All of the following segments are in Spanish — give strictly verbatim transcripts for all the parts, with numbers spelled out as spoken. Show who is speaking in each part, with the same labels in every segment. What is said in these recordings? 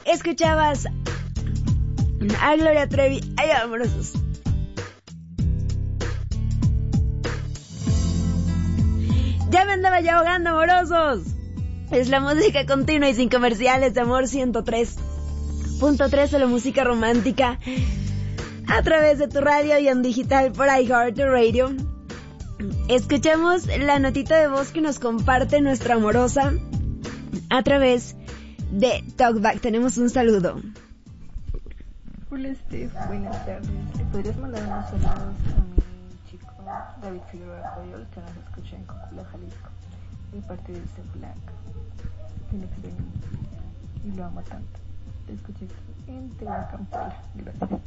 Speaker 1: escuchabas a Gloria Trevi. Ay, amorosos. Ya me andaba yo ahogando, amorosos. Es la música continua y sin comerciales de Amor ciento tres punto tres, de la música romántica a través de tu radio y en digital por iHeartRadio. Escuchamos la notita de voz que nos comparte nuestra amorosa a través de Talkback. Tenemos un saludo.
Speaker 2: Hola Steph, buenas tardes. ¿Le podrías mandar unos saludos a mi chico David Figueroa Coyol, que nos escucha en Cocula, Jalisco, de parte de Steph Black, que lo extraño y lo amo tanto? Te escuché aquí en Tehuacán, Puebla. Gracias.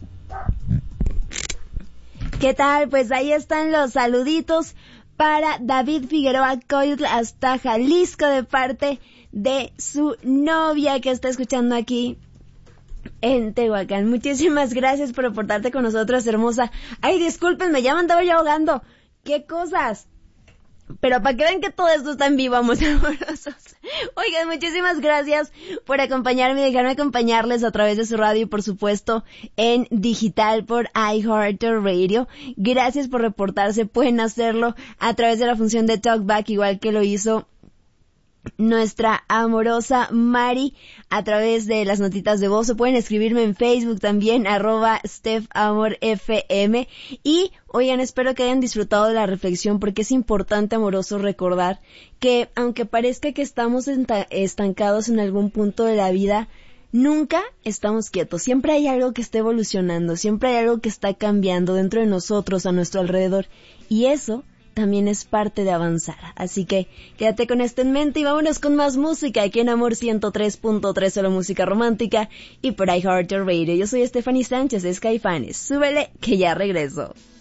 Speaker 1: ¿Qué tal? Pues ahí están los saluditos para David Figueroa Coyol hasta Jalisco, de parte de su novia que está escuchando aquí en Tehuacán. Muchísimas gracias por reportarte con nosotros, hermosa. Ay, discúlpenme, ya me andaba yo ahogando. ¿Qué cosas? Pero para que vean que todo esto está en vivo, vamos, amorosos. Oigan, muchísimas gracias por acompañarme y dejarme acompañarles a través de su radio y, por supuesto, en digital por iHeartRadio. Gracias por reportarse. Pueden hacerlo a través de la función de Talkback, igual que lo hizo nuestra amorosa Mari, a través de las notitas de voz. O pueden escribirme en Facebook también, arroba StephAmorFM. Y, oigan, espero que hayan disfrutado de la reflexión, porque es importante, amoroso, recordar que aunque parezca que estamos estancados en algún punto de la vida, nunca estamos quietos. Siempre hay algo que está evolucionando, siempre hay algo que está cambiando dentro de nosotros, a nuestro alrededor. Y eso también es parte de avanzar. Así que quédate con esto en mente y vámonos con más música aquí en Amor ciento tres punto tres, solo música romántica y por iHeartRadio. Yo soy Stephanie Sánchez de Skyfanes. Súbele que ya regreso.